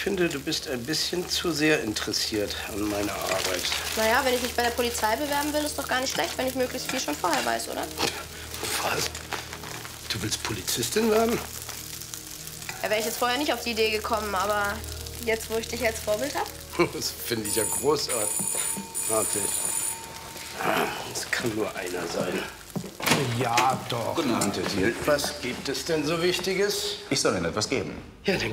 finde, du bist ein bisschen zu sehr interessiert an meiner Arbeit. Naja, wenn ich mich bei der Polizei bewerben will, ist doch gar nicht schlecht, wenn ich möglichst viel schon vorher weiß, oder? Was? Du willst Polizistin werden? Ja, wäre ich jetzt vorher nicht auf die Idee gekommen, aber jetzt, wo ich dich als Vorbild habe? Das finde ich ja großartig. Warte. Es kann nur einer sein. Ja, doch. Guten Abend, Herr Thiel. Was gibt es denn so Wichtiges? Ich soll Ihnen etwas geben. Ja, dann